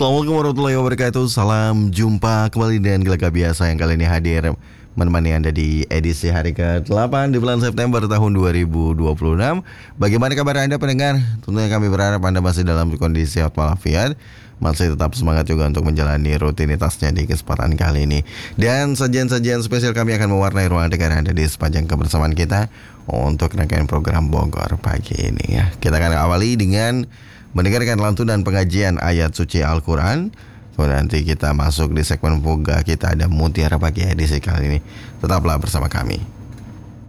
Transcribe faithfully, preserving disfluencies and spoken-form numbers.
Assalamualaikum warahmatullahi wabarakatuh. Salam jumpa kembali dengan Gelaga Biasa yang kali ini hadir menemani Anda di edisi hari ke delapan di bulan September tahun dua ribu dua puluh enam. Bagaimana kabar Anda pendengar? Tentunya kami berharap Anda masih dalam kondisi sehat walafiat, masih tetap semangat juga untuk menjalani rutinitasnya di kesempatan kali ini. Dan sajian-sajian spesial kami akan mewarnai ruang dengar Anda di sepanjang kebersamaan kita untuk rangkaian program Bogor pagi ini ya. Kita akan awali dengan mendengarkan lantunan pengajian ayat suci Al-Quran. Kemudian nanti kita masuk di segmen Boga. Kita ada Mutiara Pagi edisi kali ini. Tetaplah bersama kami.